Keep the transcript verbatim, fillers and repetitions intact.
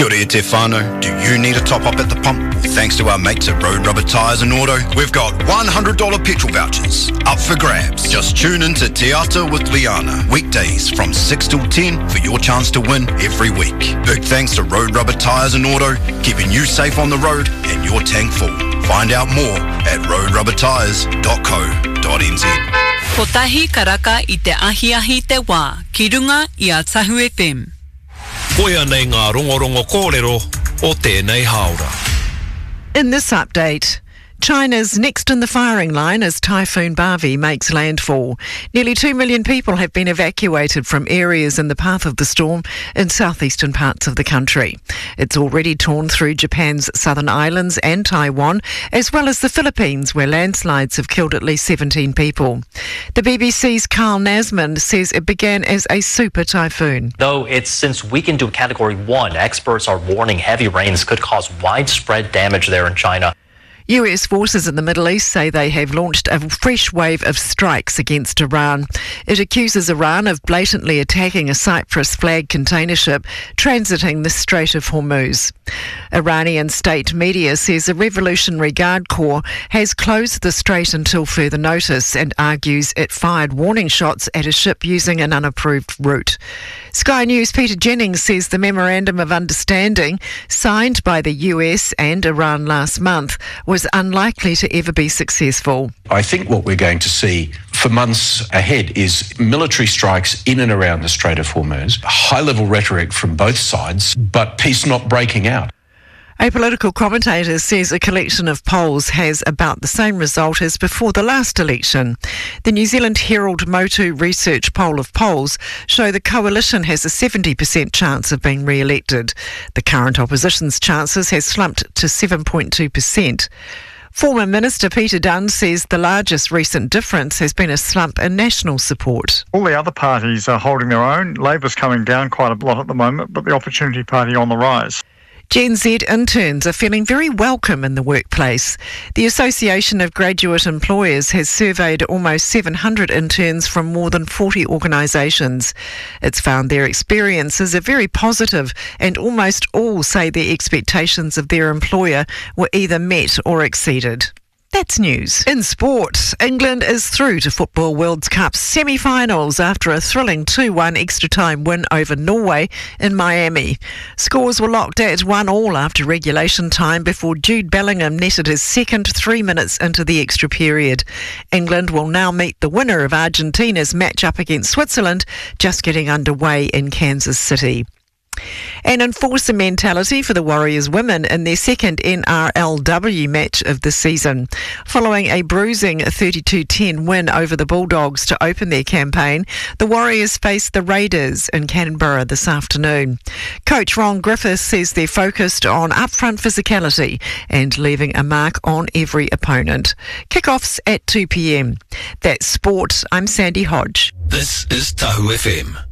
Kia ora te whānau. Do you need a top-up at the pump? Well, thanks to our mates at Road Rubber Tyres and Auto, we've got one hundred dollars petrol vouchers up for grabs. Just tune in to Te Ata with Liana, weekdays from six till ten for your chance to win every week. Big thanks to Road Rubber Tyres and Auto, keeping you safe on the road and your tank full. Find out more at road rubber tyres dot co dot n z. Ko tahi karaka I te ahi ahi te wā, ki runga I a Tahu F M. Koia nei ngā rongorongo kōrero o tēnei haora. In this update, China's next in the firing line as Typhoon Bavi makes landfall. Nearly two million people have been evacuated from areas in the path of the storm in southeastern parts of the country. It's already torn through Japan's southern islands and Taiwan, as well as the Philippines, where landslides have killed at least seventeen people. The B B C's Carl Nasman says it began as a super typhoon. Though it's since weakened to a category one, experts are warning heavy rains could cause widespread damage there in China. U S forces in the Middle East say they have launched a fresh wave of strikes against Iran. It accuses Iran of blatantly attacking a Cyprus flag container ship transiting the Strait of Hormuz. Iranian state media says the Revolutionary Guard Corps has closed the strait until further notice and argues it fired warning shots at a ship using an unapproved route. Sky News' Peter Jennings says the Memorandum of Understanding signed by the U S and Iran last month was unlikely to ever be successful. I think what we're going to see for months ahead is military strikes in and around the Strait of Hormuz, high-level rhetoric from both sides, but peace not breaking out. A political commentator says a collection of polls has about the same result as before the last election. The New Zealand Herald Motu Research poll of polls show the coalition has a seventy percent chance of being re-elected. The current opposition's chances has slumped to seven point two percent. Former Minister Peter Dunn says the largest recent difference has been a slump in national support. All the other parties are holding their own. Labor's coming down quite a lot at the moment, but the Opportunity Party on the rise. Gen Z interns are feeling very welcome in the workplace. The Association of Graduate Employers has surveyed almost seven hundred interns from more than forty organisations. It's found their experiences are very positive, and almost all say their expectations of their employer were either met or exceeded. That's news. In sport, England is through to Football World Cup semi-finals after a thrilling two one extra-time win over Norway in Miami. Scores were locked at one all after regulation time before Jude Bellingham netted his second three minutes into the extra period. England will now meet the winner of Argentina's match-up against Switzerland, just getting underway in Kansas City. An enforcer mentality for the Warriors women in their second N R L W match of the season. Following a bruising thirty-two ten win over the Bulldogs to open their campaign, the Warriors face the Raiders in Canberra this afternoon. Coach Ron Griffiths says they're focused on upfront physicality and leaving a mark on every opponent. Kickoffs at two p m. That's sport. I'm Sandy Hodge. This is Tahu F M.